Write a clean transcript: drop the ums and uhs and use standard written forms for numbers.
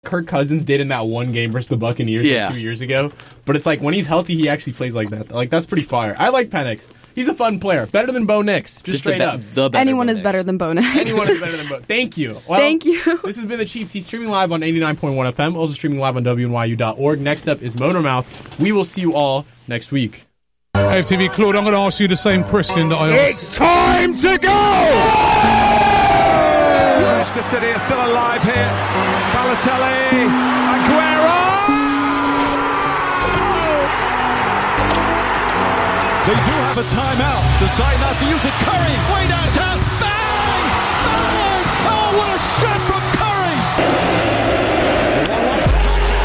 Kirk Cousins did in that one game versus the Buccaneers 2 years ago. But it's like when he's healthy, he actually plays like that. Like that's pretty fire. I like Penix. He's a fun player. Better than Bo Nix. Just straight up. Anyone is better than Bo Nix. Anyone is better than Bo. Thank you. Well, thank you. This has been the Cheap Seat, streaming live on 89.1 FM, also streaming live on WNYU.org. Next up is Motormouth. We will see you all next week. Hey, TV Claude, I'm going to ask you the same question that I asked. It's time to go! Manchester City are still alive here. Balotelli, Aguero! They do have a timeout. Decide not to use it. Curry, way downtown. Bang! Bang! Oh, what a shot from